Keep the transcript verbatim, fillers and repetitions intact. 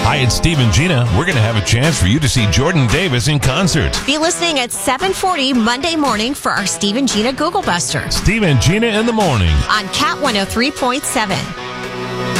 Hi, it's Steve and Gina. We're going to have a chance for you to see Jordan Davis in concert. Be listening at seven forty Monday morning for our Steve and Gina Google Buster Steve and Gina in the morning on Cat one oh three point seven.